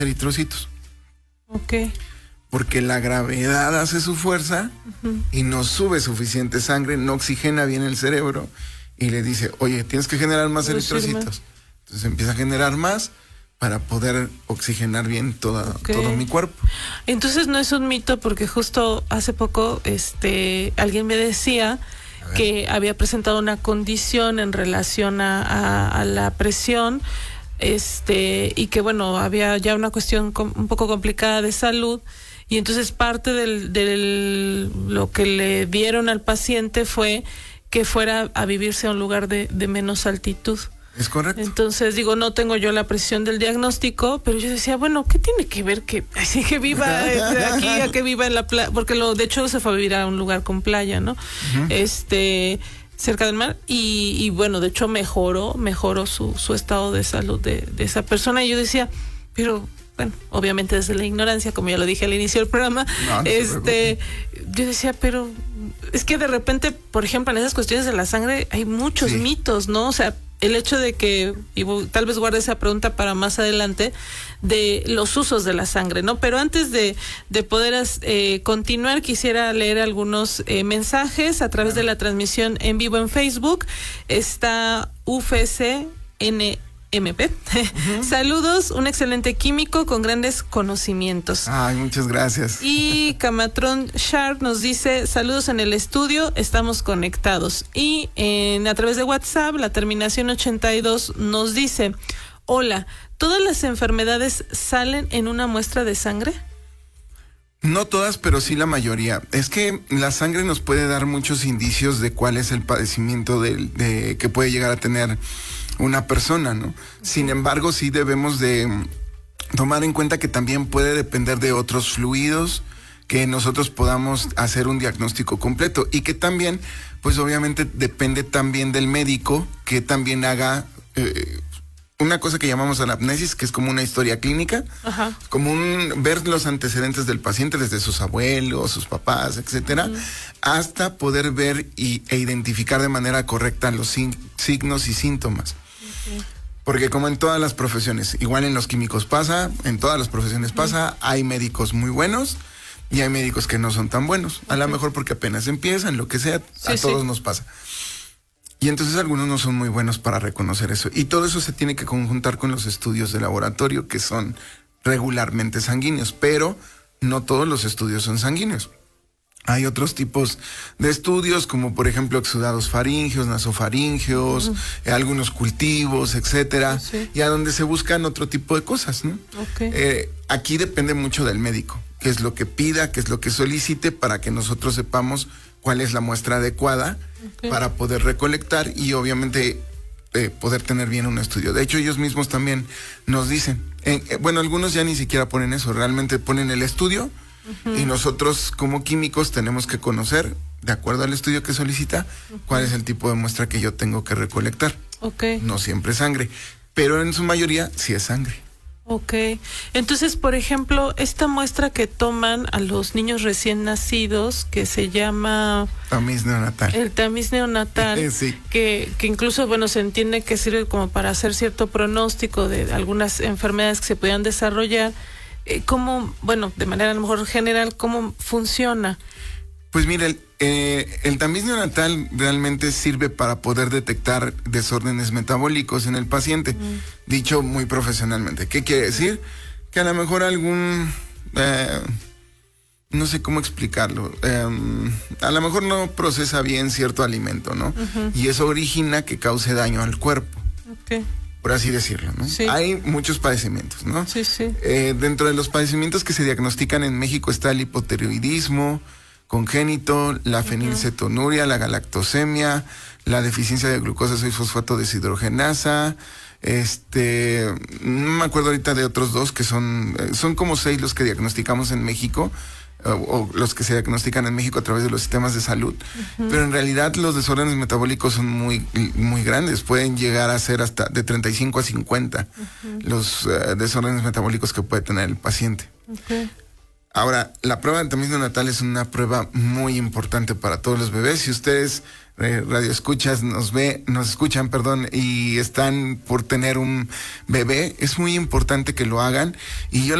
eritrocitos. Ok. Porque la gravedad hace su fuerza y no sube suficiente sangre, no oxigena bien el cerebro y le dice, oye, tienes que generar más eritrocitos. Entonces empieza a generar más para poder oxigenar bien todo mi cuerpo. Entonces no es un mito, porque justo hace poco alguien me decía que había presentado una condición en relación a la presión, y que bueno, había ya una cuestión un poco complicada de salud, y entonces parte del lo que le dieron al paciente fue que fuera a vivirse a un lugar de menos altitud. Es correcto. Entonces, digo, no tengo yo la precisión del diagnóstico, pero yo decía, bueno, ¿qué tiene que ver que así que viva aquí, a que viva en la playa? Porque de hecho se fue a vivir a un lugar con playa, ¿no? Cerca del mar, y bueno, de hecho mejoró su estado de salud de esa persona, y yo decía, pero bueno, obviamente desde la ignorancia, como ya lo dije al inicio del programa, yo decía, pero es que de repente, por ejemplo, en esas cuestiones de la sangre hay muchos mitos, ¿no? O sea, el hecho de que, y tal vez guarde esa pregunta para más adelante, de los usos de la sangre, ¿no? Pero antes de poder continuar, quisiera leer algunos mensajes a través de la transmisión en vivo en Facebook. Está UFCNMP. Saludos, un excelente químico con grandes conocimientos. Ay, muchas gracias. Y Camatron Sharp nos dice, saludos en el estudio, estamos conectados. Y a través de WhatsApp, la terminación 82 nos dice, hola, ¿todas las enfermedades salen en una muestra de sangre? No todas, pero sí la mayoría. Es que la sangre nos puede dar muchos indicios de cuál es el padecimiento de que puede llegar a tener una persona, ¿no? Sin embargo, sí debemos de tomar en cuenta que también puede depender de otros fluidos, que nosotros podamos hacer un diagnóstico completo, y que también, pues obviamente depende también del médico, que también haga una cosa que llamamos anamnesis, que es como una historia clínica, como ver los antecedentes del paciente desde sus abuelos, sus papás, etcétera, hasta poder ver e identificar de manera correcta los signos y síntomas. Porque como en todas las profesiones, igual en los químicos pasa, en todas las profesiones pasa, hay médicos muy buenos y hay médicos que no son tan buenos, a lo mejor porque apenas empiezan, lo que sea, a todos nos pasa. Y entonces algunos no son muy buenos para reconocer eso. Y todo eso se tiene que conjuntar con los estudios de laboratorio, que son regularmente sanguíneos, pero no todos los estudios son sanguíneos. Hay otros tipos de estudios, como por ejemplo exudados faringeos, nasofaringeos, algunos cultivos, etcétera, y a donde se buscan otro tipo de cosas, ¿no? Aquí depende mucho del médico, qué es lo que pida, qué es lo que solicite, para que nosotros sepamos cuál es la muestra adecuada para poder recolectar y obviamente poder tener bien un estudio. De hecho, ellos mismos también nos dicen, bueno, algunos ya ni siquiera ponen eso, realmente ponen el estudio. Y nosotros como químicos tenemos que conocer, de acuerdo al estudio que solicita, cuál es el tipo de muestra que yo tengo que recolectar. No siempre es sangre, pero en su mayoría sí es sangre. Entonces, por ejemplo, esta muestra que toman a los niños recién nacidos, que se llama tamiz neonatal. El tamiz neonatal, que incluso, bueno, se entiende que sirve como para hacer cierto pronóstico de algunas enfermedades que se puedan desarrollar. ¿Cómo, bueno, de manera a lo mejor general, cómo funciona? Pues mire, el tamiz neonatal realmente sirve para poder detectar desórdenes metabólicos en el paciente, dicho muy profesionalmente. ¿Qué quiere decir? Que a lo mejor algún, no sé cómo explicarlo, a lo mejor no procesa bien cierto alimento, ¿no? Y eso origina que cause daño al cuerpo. Por así decirlo, ¿no? Hay muchos padecimientos, ¿no? Dentro de los padecimientos que se diagnostican en México está el hipotiroidismo congénito, la fenilcetonuria, la galactosemia, la deficiencia de glucosa 6-fosfato deshidrogenasa, no me acuerdo ahorita de otros dos que son como 6 los que diagnosticamos en México, o los que se diagnostican en México a través de los sistemas de salud, pero en realidad los desórdenes metabólicos son muy, muy grandes, pueden llegar a ser hasta de 35 a 50 los desórdenes metabólicos que puede tener el paciente. Ahora, la prueba de tamiz neonatal es una prueba muy importante para todos los bebés. Si ustedes radioescuchas nos escuchan, y están por tener un bebé, es muy importante que lo hagan. Y yo